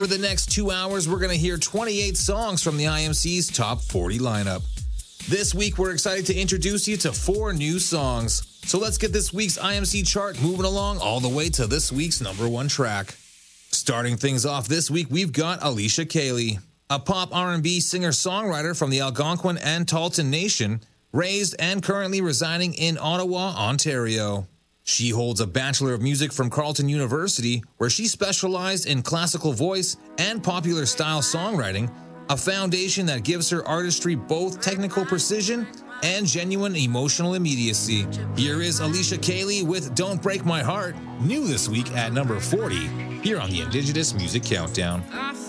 For the next 2 hours, we're going to hear 28 songs from the IMC's Top 40 lineup. This week, we're excited to introduce you to 4 new songs. So let's get this week's IMC chart moving along all the way to this week's #1 track. Starting things off this week, we've got Alicia Cayley, a pop R&B singer-songwriter from the Algonquin and Tahltan Nation, raised and currently residing in Ottawa, Ontario. She holds a Bachelor of Music from Carleton University, where she specialized in classical voice and popular style songwriting, a foundation that gives her artistry both technical precision and genuine emotional immediacy. Here is Alicia Cayley with Don't Break My Heart, new this week at number 40, here on the Indigenous Music Countdown.